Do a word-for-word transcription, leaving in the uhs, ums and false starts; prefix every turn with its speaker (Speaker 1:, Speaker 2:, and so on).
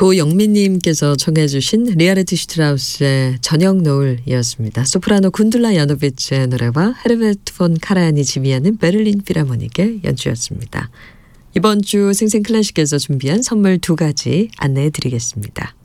Speaker 1: 조영민님께서 청해 주신 리아리티 슈트라우스의 저녁 노을이었습니다. 소프라노 군둘라 야노비츠의 노래와 헤르베르트 폰 카라얀이 지휘하는 베를린 필하모닉의 연주였습니다. 이번 주 생생클래식에서 준비한 선물 두 가지 안내해 드리겠습니다.